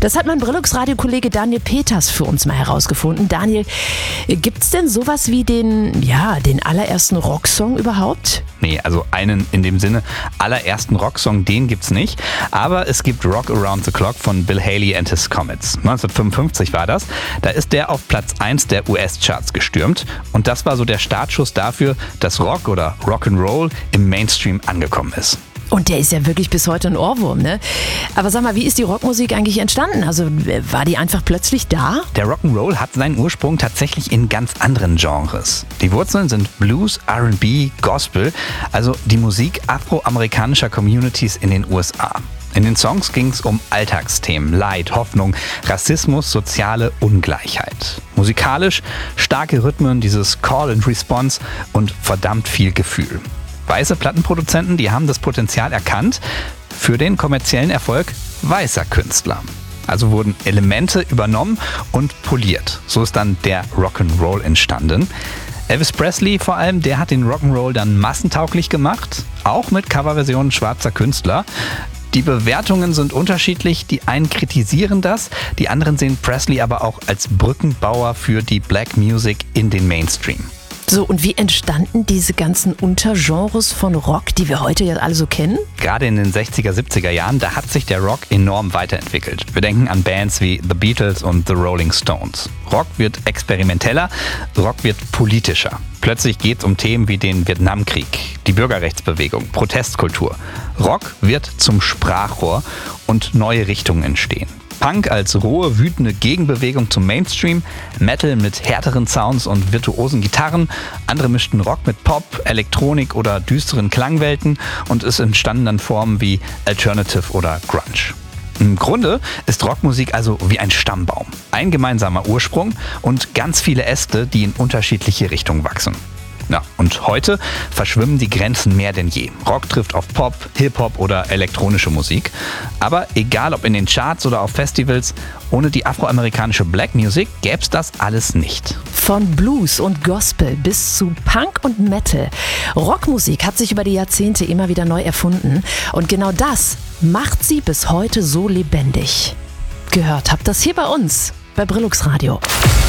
Das hat mein Brillux-Radio-Kollege Daniel Peters für uns mal herausgefunden. Daniel, gibt's denn sowas wie den allerersten Rocksong überhaupt? Nee, also einen in dem Sinne allerersten Rocksong, den gibt's nicht. Aber es gibt Rock Around the Clock von Bill Haley and His Comets. 1955 war das. Da ist der auf Platz 1 der US-Charts gestürmt. Und das war so der Startschuss dafür, dass Rock oder Rock'n'Roll im Mainstream angekommen ist. Und der ist ja wirklich bis heute ein Ohrwurm, ne? Aber sag mal, wie ist die Rockmusik eigentlich entstanden? Also war die einfach plötzlich da? Der Rock'n'Roll hat seinen Ursprung tatsächlich in ganz anderen Genres. Die Wurzeln sind Blues, R&B, Gospel, also die Musik afroamerikanischer Communities in den USA. In den Songs ging es um Alltagsthemen, Leid, Hoffnung, Rassismus, soziale Ungleichheit. Musikalisch starke Rhythmen, dieses Call and Response und verdammt viel Gefühl. Weiße Plattenproduzenten, die haben das Potenzial erkannt für den kommerziellen Erfolg weißer Künstler. Also wurden Elemente übernommen und poliert. So ist dann der Rock'n'Roll entstanden. Elvis Presley vor allem, der hat den Rock'n'Roll dann massentauglich gemacht, auch mit Coverversionen schwarzer Künstler. Die Bewertungen sind unterschiedlich. Die einen kritisieren das, die anderen sehen Presley aber auch als Brückenbauer für die Black Music in den Mainstream. So, und wie entstanden diese ganzen Untergenres von Rock, die wir heute ja alle so kennen? Gerade in den 60er, 70er Jahren, da hat sich der Rock enorm weiterentwickelt. Wir denken an Bands wie The Beatles und The Rolling Stones. Rock wird experimenteller, Rock wird politischer. Plötzlich geht es um Themen wie den Vietnamkrieg, die Bürgerrechtsbewegung, Protestkultur. Rock wird zum Sprachrohr und neue Richtungen entstehen. Punk als rohe, wütende Gegenbewegung zum Mainstream, Metal mit härteren Sounds und virtuosen Gitarren, andere mischten Rock mit Pop, Elektronik oder düsteren Klangwelten und es entstanden dann Formen wie Alternative oder Grunge. Im Grunde ist Rockmusik also wie ein Stammbaum, ein gemeinsamer Ursprung und ganz viele Äste, die in unterschiedliche Richtungen wachsen. Ja, und heute verschwimmen die Grenzen mehr denn je. Rock trifft auf Pop, Hip-Hop oder elektronische Musik. Aber egal ob in den Charts oder auf Festivals, ohne die afroamerikanische Black Music gäbe es das alles nicht. Von Blues und Gospel bis zu Punk und Metal. Rockmusik hat sich über die Jahrzehnte immer wieder neu erfunden. Und genau das macht sie bis heute so lebendig. Gehört habt das hier bei uns, bei Brillux Radio.